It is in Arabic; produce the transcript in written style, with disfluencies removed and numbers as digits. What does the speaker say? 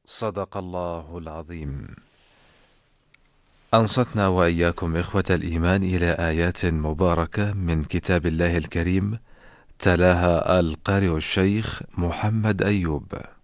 صدق الله العظيم. أنصتنا وإياكم إخوة الإيمان إلى آيات مباركة من كتاب الله الكريم، تلاها القارئ الشيخ محمد أيوب.